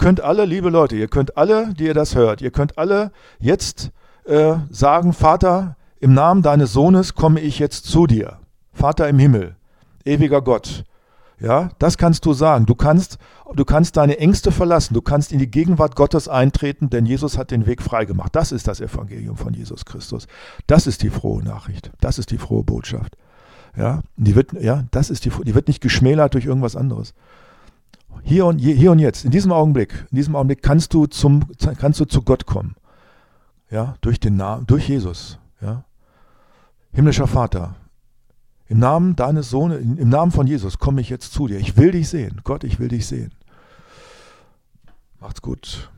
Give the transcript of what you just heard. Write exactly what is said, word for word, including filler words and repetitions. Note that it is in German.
könnt alle, liebe Leute, ihr könnt alle, die ihr das hört, ihr könnt alle jetzt äh, sagen, Vater, im Namen deines Sohnes komme ich jetzt zu dir. Vater im Himmel, ewiger Gott. Ja, das kannst du sagen. Du kannst, du kannst deine Ängste verlassen. Du kannst in die Gegenwart Gottes eintreten, denn Jesus hat den Weg freigemacht. Das ist das Evangelium von Jesus Christus. Das ist die frohe Nachricht. Das ist die frohe Botschaft. Ja, die wird, ja, das ist die, die wird nicht geschmälert durch irgendwas anderes. Hier und, hier und jetzt, in diesem Augenblick, in diesem Augenblick kannst du zum, kannst du zu Gott kommen. Ja, durch den Namen, durch Jesus. Ja, himmlischer Vater. Im Namen deines Sohnes, im Namen von Jesus komme ich jetzt zu dir. Ich will dich sehen. Gott, ich will dich sehen. Macht's gut.